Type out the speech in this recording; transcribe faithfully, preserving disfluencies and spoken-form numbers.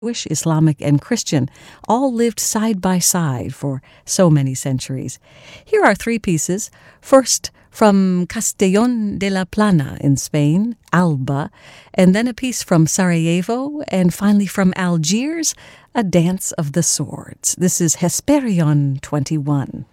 Jewish, Islamic, and Christian all lived side by side for so many centuries. Here are three pieces. First, from Castellón de la Plana in Spain, Alba, and then a piece from Sarajevo, and finally from Algiers, A Dance of the Swords. This is Hesperion twenty-one.